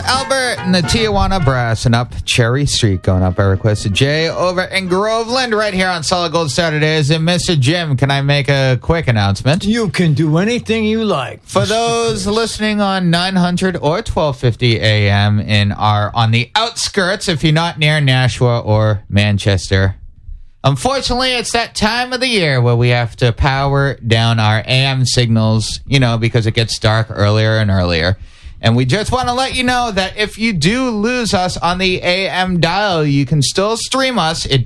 Albert and the Tijuana Brass and up Cherry Street going up. I requested Jay over in Groveland right here on Solid Gold Saturdays. And Mr. Jim, can I make a quick announcement? You can do anything you like. For those listening on 900 or 1250 AM on the outskirts, if you're not near Nashua or Manchester, unfortunately, it's that time of the year where we have to power down our AM signals, because it gets dark earlier and earlier. And we just want to let you know that if you do lose us on the AM dial, you can still stream us at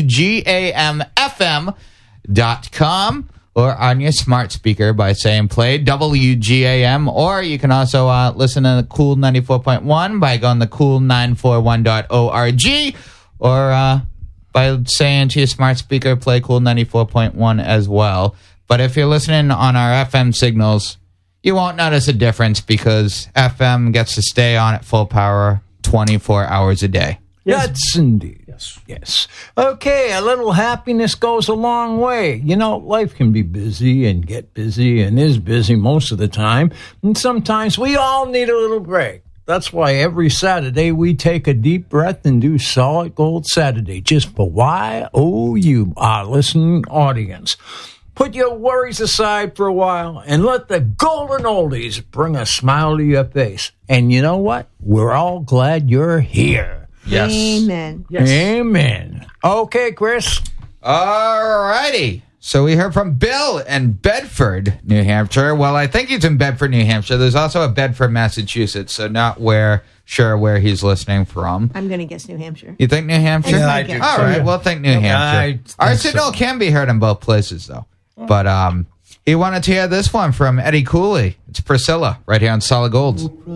WGAMFM.com or on your smart speaker by saying play WGAM. Or you can also listen to the Cool 94.1 by going to cool941.org or by saying to your smart speaker, play Cool 94.1 as well. But if you're listening on our FM signals, you won't notice a difference because FM gets to stay on at full power 24 hours a day. Yes, indeed. Yes. Okay, a little happiness goes a long way. Life can be busy and get busy and is busy most of the time. And sometimes we all need a little break. That's why every Saturday we take a deep breath and do Solid Gold Saturday just for you, our listening audience. Put your worries aside for a while and let the golden oldies bring a smile to your face. And you know what? We're all glad you're here. Yes. Amen. Yes. Amen. Okay, Chris. All righty. So we heard from Bill in Bedford, New Hampshire. Well, I think he's in Bedford, New Hampshire. There's also a Bedford, Massachusetts, so not sure where he's listening from. I'm going to guess New Hampshire. You think New Hampshire? Yeah, I do. All right, we'll think New Hampshire. Our signal can be heard in both places, though. But he wanted to hear this one from Eddie Cooley. It's Priscilla, right here on Solid Gold.